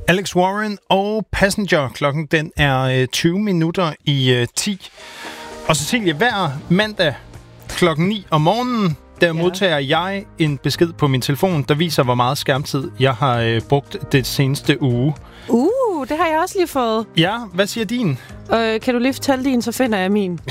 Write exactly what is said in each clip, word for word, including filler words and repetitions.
Alex Warren og Passenger. Klokken den er tyve minutter i ti. Og Cecilie, hver mandag klokken ni om morgenen, der ja. modtager jeg en besked på min telefon, der viser, hvor meget skærmtid jeg har øh, brugt det seneste uge. Uh, det har jeg også lige fået. Ja, hvad siger din? Øh, kan du lige fortælle din, så finder jeg min.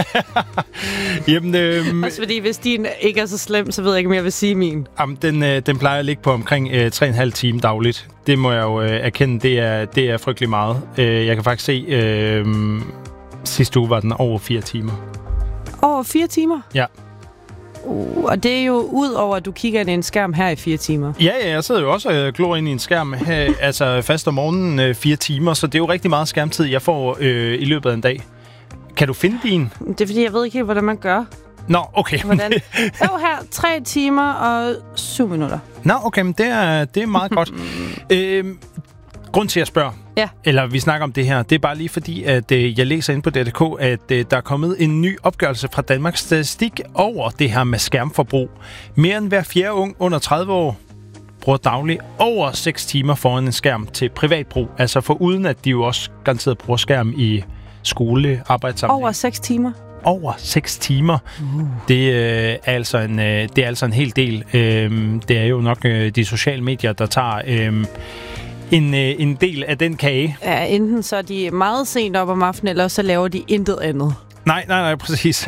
Jamen, øh, også fordi, hvis din ikke er så slem, så ved jeg ikke, om jeg vil sige min. Jamen, den, øh, den plejer at ligge på omkring øh, tre og en halv time dagligt. Det må jeg jo øh, erkende, det er, det er frygtelig meget. Øh, jeg kan faktisk se, øh, sidste uge var den over fire timer. Over fire timer? Ja. Uh, og det er jo ud over, at du kigger ind i en skærm her i fire timer. Ja, ja, jeg sidder jo også og glor ind i en skærm her, altså fast om morgenen øh, fire timer, så det er jo rigtig meget skærmtid, jeg får øh, i løbet af en dag. Kan du finde din? Det er fordi, jeg ved ikke helt, hvordan man gør. Nå, okay. Hvordan? Jo, her tre timer og syv minutter. Nå, okay, men det er, det er meget godt. øh, Grund til at spørge, ja. eller vi snakker om det her, det er bare lige fordi, at øh, jeg læser ind på D R K, at øh, der er kommet en ny opgørelse fra Danmarks Statistik over det her med skærmforbrug. Mere end hver fjerde ung under tredive år bruger dagligt over seks timer foran en skærm til privatbrug. Altså for uden at de jo også garanteret bruger skærm i skole, arbejdssammenhæng. Over seks timer? Over seks timer. Uh. Det, øh, er altså en, øh, det er altså en hel del. Øh, det er jo nok øh, de sociale medier, der tager... Øh, En, øh, en del af den kage. Ja, enten så er de meget sent op om aftenen, eller så laver de intet andet. Nej, nej, nej, præcis.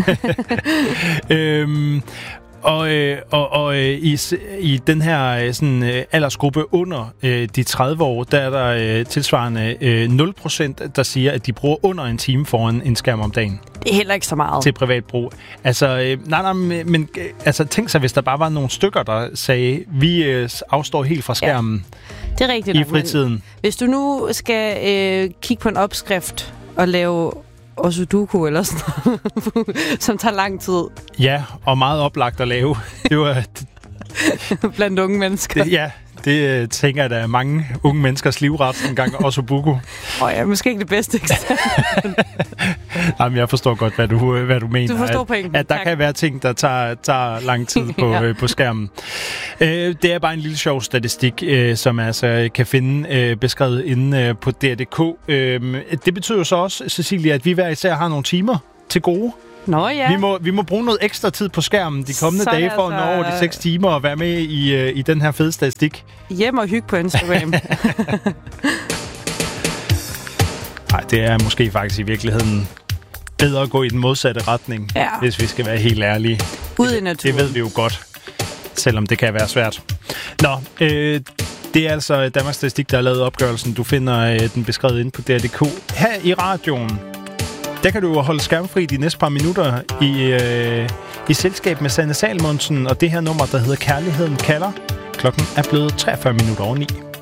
øhm, og øh, og, og øh, i, i den her sådan, øh, aldersgruppe under øh, de tredive år, der er der øh, tilsvarende øh, nul procent, der siger, at de bruger under en time foran en skærm om dagen. Det er heller ikke så meget. Til privatbrug. Altså, øh, nej, nej, men, men altså, tænk sig, hvis der bare var nogle stykker, der sagde, vi øh, afstår helt fra skærmen. Ja. Det er rigtigt. I fritiden. Hvis du nu skal øh, kigge på en opskrift og lave Sudoku eller sådan noget, som tager lang tid. Ja, og meget oplagt at lave. Det var blandt unge mennesker. Det, ja, det tænker jeg, der er mange unge menneskers livret engang, også Sudoku. Åh oh ja, måske ikke det bedste eksempel. Jamen, jeg forstår godt, hvad du, hvad du mener. Du forstår pointen. At, at der tak. Kan være ting, der tager, tager lang tid på, ja. øh, på skærmen. Øh, det er bare en lille sjov statistik, øh, som altså kan finde øh, beskrevet inde øh, på D R punktum D K. Øh, det betyder jo så også, Cecilia, at vi hver især har nogle timer til gode. Nå ja. Vi må, vi må bruge noget ekstra tid på skærmen de kommende dage for altså... at nå over de seks timer og være med i, øh, i den her fede statistik. Hjem og hygge på Instagram. Nej, det er måske faktisk i virkeligheden bedre at gå i den modsatte retning, ja. Hvis vi skal være helt ærlige. Ud i naturen. Det ved vi jo godt, selvom det kan være svært. Nå, øh, det er altså Danmarks Statistik, der har lavet opgørelsen. Du finder øh, den beskrevet inde på D R punktum D K. Her i radioen, der kan du holde skærmfri de næste par minutter i, øh, i selskab med Sanne Salmonsen og det her nummer, der hedder Kærligheden kalder. Klokken er blevet treogfyrre minutter over ni.